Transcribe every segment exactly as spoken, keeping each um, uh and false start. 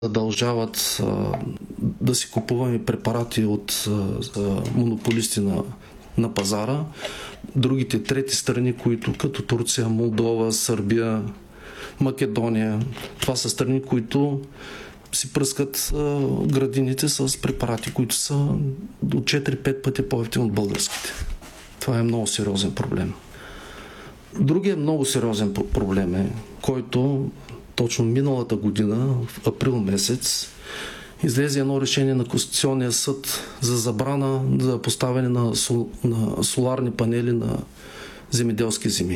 задължават а, да си купуваме препарати от а, монополисти на, на пазара. Другите трети страни, които като Турция, Молдова, Сърбия, Македония, това са страни, които си пръскат а, градините с препарати, които са до четири-пет пъти по-евтини от българските. Това е много сериозен проблем. Другият много сериозен проблем е, който точно миналата година, в април месец, излезе едно решение на Конституционния съд за забрана за поставяне на, сол, на соларни панели на земеделски земи.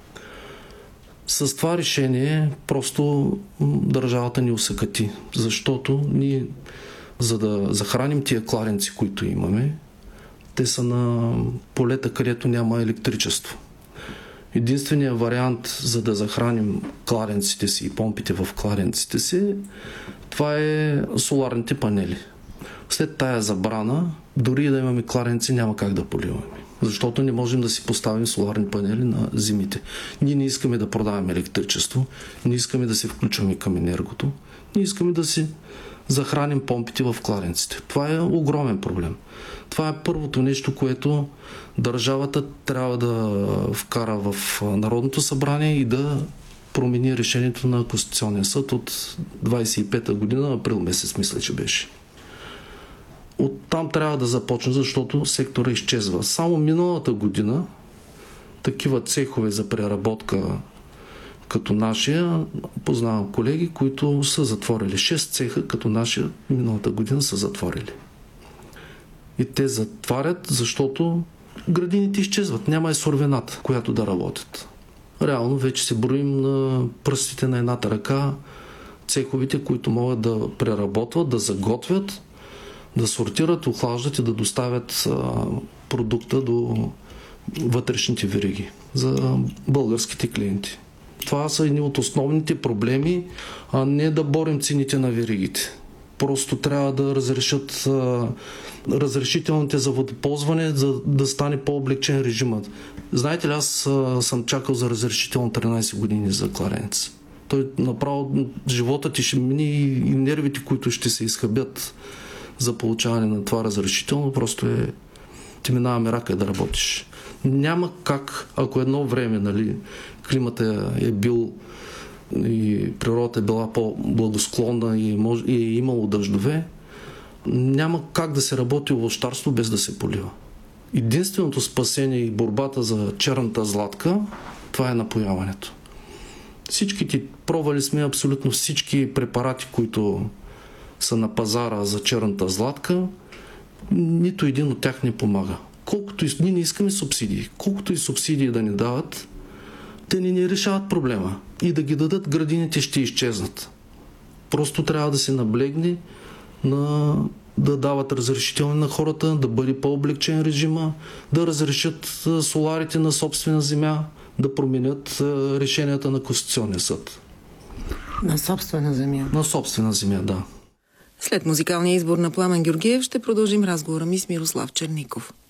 С това решение просто държавата ни усъкати, защото ние, за да захраним тия кладенци, които имаме, те са на полета, където няма електричество. Единственият вариант, за да захраним кладенците си и помпите в кладенците си, това е соларните панели. След тая забрана, дори да имаме кладенци, няма как да поливаме. Защото не можем да си поставим соларни панели на зимите. Ние не искаме да продаваме електричество, не искаме да се включваме към енергото, ние искаме да си захраним помпите в кладенците. Това е огромен проблем. Това е първото нещо, което държавата трябва да вкара в Народното събрание и да промени решението на Конституционния съд от двадесет и пета година, април месец, мисля, че беше. Оттам трябва да започне, защото сектора изчезва. Само миналата година такива цехове за преработка като нашия, познавам колеги, които са затворили. Шест цеха като нашия миналата година са затворили. И те затварят, защото градините изчезват. Няма и суровината, която да работят. Реално вече се броим на пръстите на едната ръка цеховете, които могат да преработват, да заготвят, да сортират, охлаждат и да доставят а, продукта до вътрешните вериги за българските клиенти. Това са едни от основните проблеми, а не да борим цените на веригите. Просто трябва да разрешат а, разрешителните за водоползване, за да стане по-облегчен режимът. Знаете ли, аз а, съм чакал за разрешително тринадесет години за кладенец. Той направо живота ти ще мине и нервите, които ще се изхъбят за получаване на това разрешително, просто е ти минава мирака да работиш. Няма как, ако едно време, нали, климата е бил и природата е била по-благосклонна и, мож, и е имало дъждове, няма как да се работи овощарство без да се полива. Единственото спасение и борбата за черната златка, това е напояването. Всичките, пробвали сме абсолютно всички препарати, които са на пазара за черната златка, нито един от тях не помага. Колкото и ние не искаме субсидии, колкото и субсидии да ни дават, те не ни решават проблема. И да ги дадат, градините ще изчезнат. Просто трябва да се наблегне на да дават разрешителни на хората, да бъде по-облегчен режима, да разрешат соларите на собствена земя, да променят решенията на Конституционния съд. На собствена земя? На собствена земя, да. След музикалния избор на Пламен Георгиев ще продължим разговора ми с Мирослав Черников.